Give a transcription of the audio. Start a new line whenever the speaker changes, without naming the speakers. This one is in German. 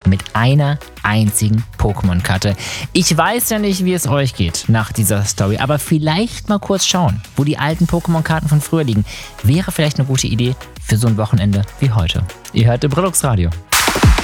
mit einer einzigen Pokémon-Karte. Ich weiß ja nicht, wie es euch geht nach dieser Story, aber vielleicht mal kurz schauen, wo die alten Pokémon-Karten von früher liegen. Wäre vielleicht eine gute Idee für so ein Wochenende wie heute. Ihr hört Brillux Radio.